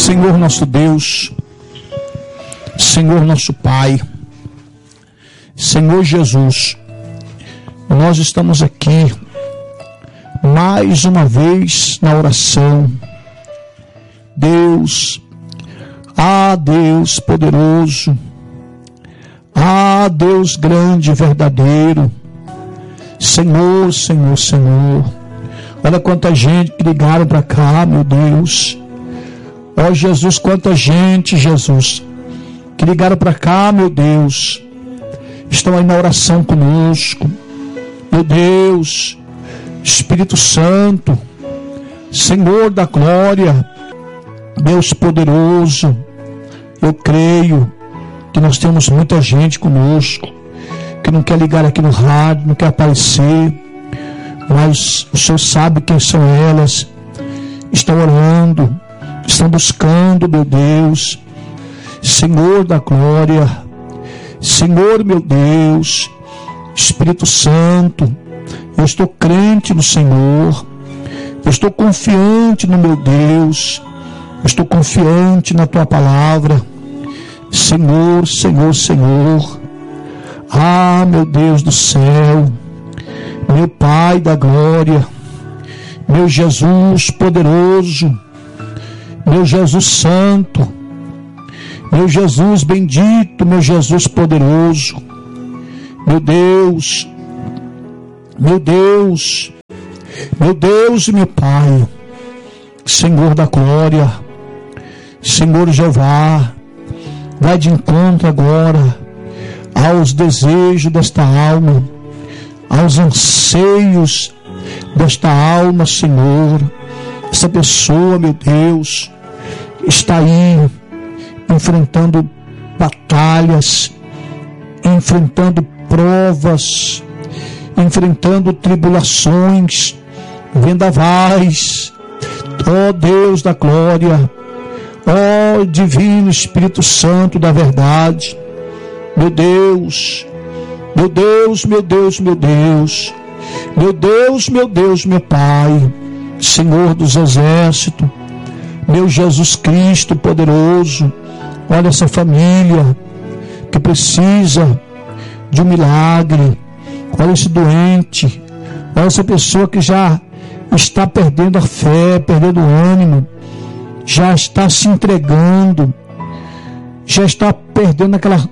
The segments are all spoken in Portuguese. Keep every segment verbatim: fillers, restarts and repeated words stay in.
Senhor nosso Deus, Senhor nosso Pai, Senhor Jesus, nós estamos aqui mais uma vez na oração. Deus, ah Deus poderoso, ah Deus grande e verdadeiro, Senhor, Senhor, Senhor, olha quanta gente que ligaram para cá, meu Deus. Ó Jesus, quanta gente, Jesus, que ligaram para cá, meu Deus, estão aí na oração conosco. Meu Deus, Espírito Santo, Senhor da glória, Deus poderoso, eu creio que nós temos muita gente conosco, que não quer ligar aqui no rádio, não quer aparecer, mas o Senhor sabe quem são elas, estão orando, estão buscando, meu Deus, Senhor da glória, Senhor, meu Deus, Espírito Santo, eu estou crente no Senhor, eu estou confiante no meu Deus, eu estou confiante na Tua palavra, Senhor, Senhor, Senhor, ah, meu Deus do céu, meu Pai da glória, meu Jesus poderoso, meu Jesus santo, meu Jesus bendito, meu Jesus poderoso, meu Deus, meu Deus, meu Deus e meu Pai, Senhor da glória, Senhor Jeová, vai de encontro agora aos desejos desta alma, aos anseios desta alma, Senhor. Essa pessoa, meu Deus, está aí enfrentando batalhas, enfrentando provas, enfrentando tribulações, vendavais. Ó Deus da glória, ó divino Espírito Santo da verdade, meu Deus, meu Deus, meu Deus, meu Deus, meu Deus, meu Deus, meu Pai, Senhor dos exércitos, meu Jesus Cristo poderoso, olha essa família que precisa de um milagre, olha esse doente, olha essa pessoa que já está perdendo a fé, perdendo o ânimo, já está se entregando, já está perdendo aquela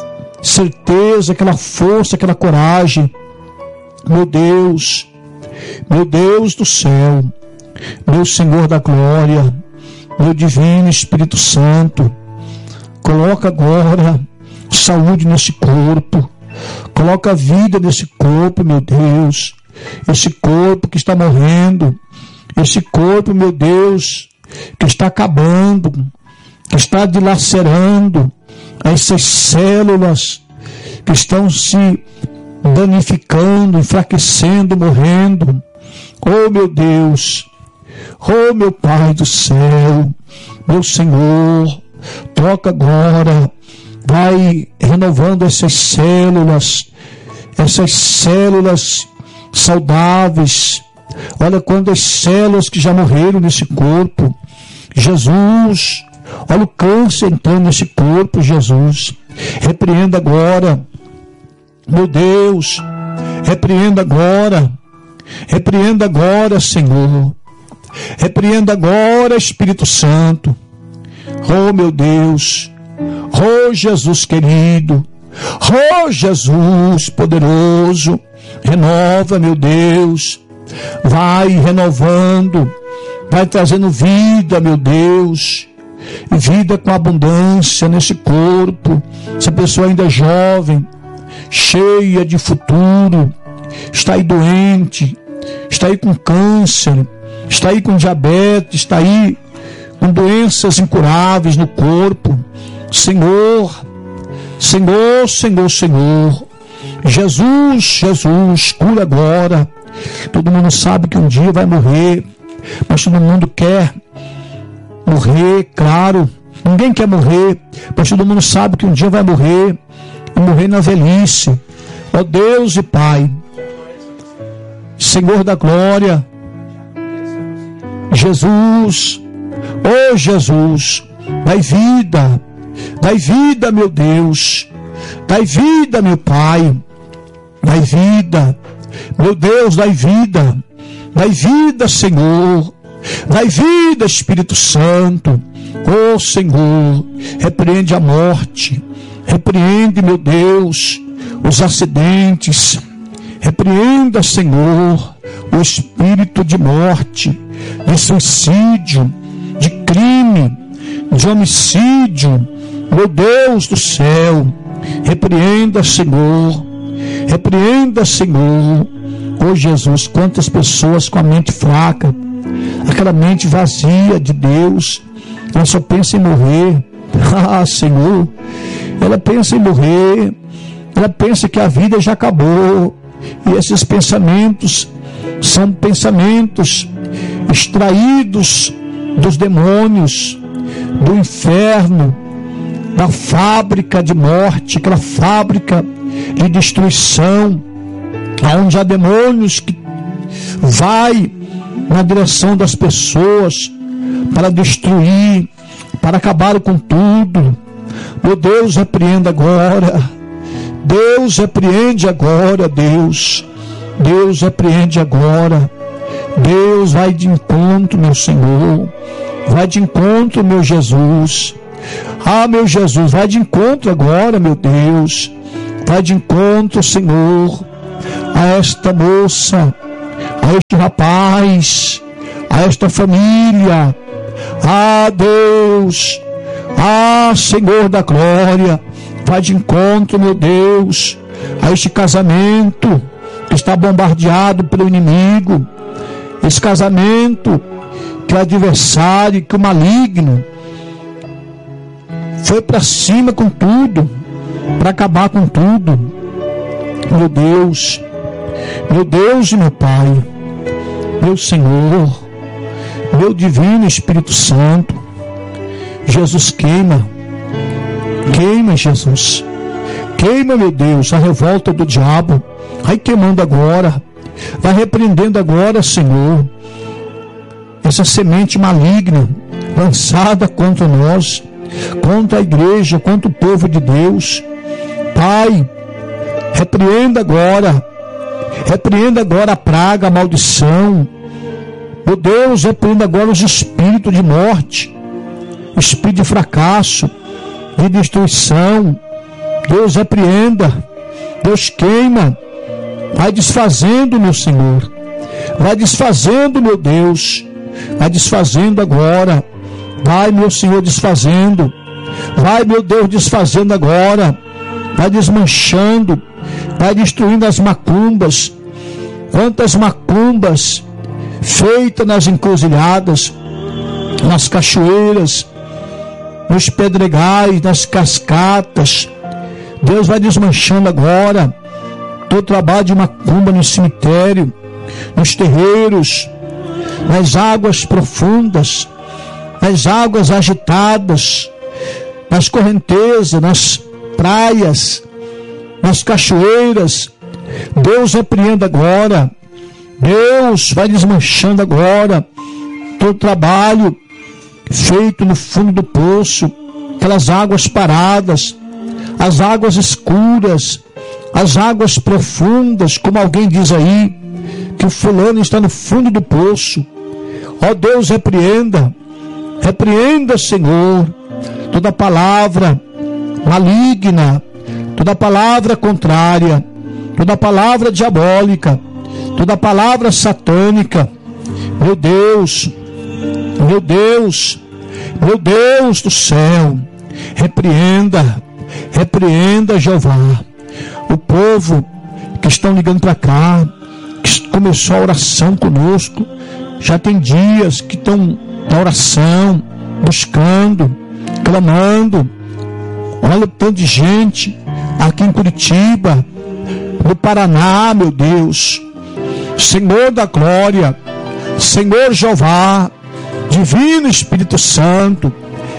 certeza, aquela força, aquela coragem. Meu Deus, meu Deus do céu, meu Senhor da glória, meu divino Espírito Santo, coloca agora saúde nesse corpo, coloca vida nesse corpo, meu Deus, esse corpo que está morrendo, esse corpo, meu Deus, que está acabando, que está dilacerando essas células que estão se danificando, enfraquecendo, morrendo. Oh meu Deus, oh meu Pai do céu, meu Senhor, toca agora, vai renovando essas células, essas células saudáveis. Olha quantas células que já morreram nesse corpo, Jesus, olha o câncer entrando nesse corpo, Jesus, repreenda agora, meu Deus, repreenda agora, repreenda agora, Senhor, repreenda agora, Espírito Santo, oh meu Deus, oh Jesus querido, oh Jesus poderoso, renova, meu Deus, vai renovando, vai trazendo vida, meu Deus, vida com abundância nesse corpo. Essa pessoa ainda é jovem, cheia de futuro, está aí doente, está aí com câncer, está aí com diabetes, está aí com doenças incuráveis no corpo. Senhor, Senhor, Senhor, Senhor, Jesus, Jesus, cura agora. Todo mundo sabe que um dia vai morrer, mas todo mundo quer morrer, claro, ninguém quer morrer, mas todo mundo sabe que um dia vai morrer, e morrer na velhice. Ó Deus e Pai, Senhor da glória, Jesus, Oh Jesus, dai vida, dai vida, meu Deus, dai vida, meu Pai, dai vida, meu Deus, dai vida, dai vida, Senhor, dai vida, Espírito Santo. Oh Senhor, repreende a morte, repreende, meu Deus, os acidentes, repreenda, Senhor, o espírito de morte, de suicídio, de crime, de homicídio, meu Deus do céu, repreenda, Senhor, repreenda, Senhor. Oh Jesus, quantas pessoas com a mente fraca, aquela mente vazia de Deus, ela só pensa em morrer. Ah, Senhor, ela pensa em morrer, ela pensa que a vida já acabou, e esses pensamentos são pensamentos extraídos dos demônios, do inferno, da fábrica de morte, aquela fábrica de destruição, onde há demônios que vai na direção das pessoas para destruir, para acabar com tudo. Meu Deus, repreenda agora. Deus, repreende agora, Deus. Deus, repreende agora. Deus, vai de encontro, meu Senhor. Vai de encontro, meu Jesus. Ah, meu Jesus, vai de encontro agora, meu Deus. Vai de encontro, Senhor, a esta moça, a este rapaz, a esta família. Ah, Deus, ah, Senhor da glória, vai de encontro, meu Deus, a este casamento que está bombardeado pelo inimigo, esse casamento que o adversário, que o maligno foi para cima com tudo, para acabar com tudo. Meu Deus, meu Deus e meu Pai, meu Senhor, meu divino Espírito Santo, Jesus, queima, queima, Jesus, queima, meu Deus, a revolta do diabo, vai queimando agora, vai repreendendo agora, Senhor, essa semente maligna lançada contra nós, contra a igreja, contra o povo de Deus. Pai, repreenda agora, repreenda agora a praga, a maldição. Meu Deus, repreenda agora os espíritos de morte, espírito de fracasso, de destruição. Deus, repreenda, Deus, queima, vai desfazendo, meu Senhor, vai desfazendo, meu Deus, vai desfazendo agora, vai, meu Senhor, desfazendo, vai, meu Deus, desfazendo agora, vai desmanchando, vai destruindo as macumbas. Quantas macumbas feitas nas encruzilhadas, nas cachoeiras, nos pedregais, nas cascatas. Deus vai desmanchando agora todo o trabalho de macumba no cemitério, nos terreiros, nas águas profundas, nas águas agitadas, nas correntezas, nas praias, nas cachoeiras. Deus repreenda agora, Deus vai desmanchando agora todo o trabalho feito no fundo do poço, aquelas águas paradas, as águas escuras, as águas profundas, como alguém diz aí, que o fulano está no fundo do poço. Ó Deus, repreenda, repreenda, Senhor, toda palavra maligna, toda palavra contrária, toda palavra diabólica, toda palavra satânica. Meu Deus, meu Deus, meu Deus do céu, repreenda, repreenda, Jeová, o povo que estão ligando para cá, que começou a oração conosco, já tem dias que estão na oração, buscando, clamando. Olha o tanto de gente aqui em Curitiba, no Paraná, meu Deus, Senhor da glória, Senhor Jeová, Divino Espírito Santo,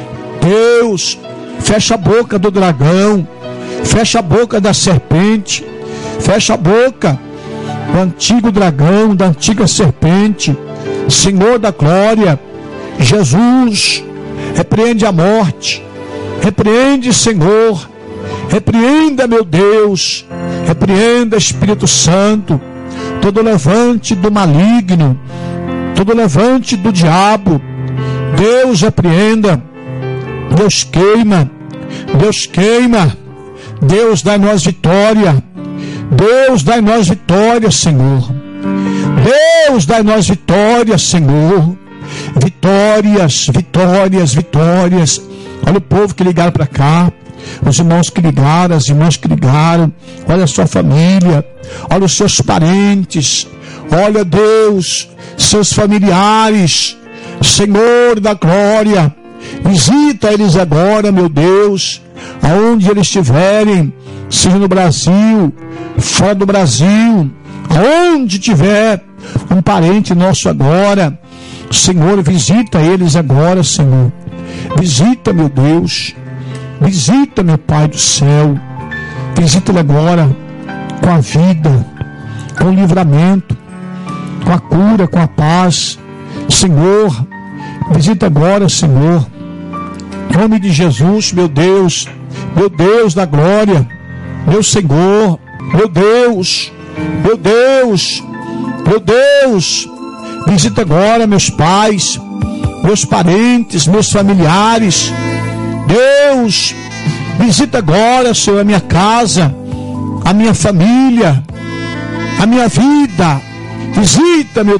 Deus, fecha a boca do dragão, fecha a boca da serpente, fecha a boca do antigo dragão, da antiga serpente, Senhor da glória, Jesus, repreende a morte, repreende, Senhor, repreenda, meu Deus, repreenda, Espírito Santo, todo levante do maligno, todo levante do diabo. Deus, repreenda, Deus queima, Deus queima, Deus dá-nos vitória, Deus dá-nos vitória, Senhor, Deus dá-nos vitória, Senhor, vitórias, vitórias, vitórias. Olha o povo que ligaram para cá, os irmãos que ligaram, as irmãs que ligaram, olha a sua família, olha os seus parentes, olha, Deus, seus familiares, Senhor da glória, visita eles agora, meu Deus, aonde eles estiverem, seja no Brasil, fora do Brasil, aonde tiver um parente nosso agora, Senhor, visita eles agora, Senhor, visita, meu Deus, visita, meu Pai do céu, visita ele agora com a vida, com o livramento, com a cura, com a paz, Senhor, visita agora, Senhor, em nome de Jesus, meu Deus, meu Deus da glória, meu Senhor, meu Deus, meu Deus, meu Deus, visita agora meus pais, meus parentes, meus familiares, Deus, visita agora, Senhor, a minha casa, a minha família, a minha vida, visita, meu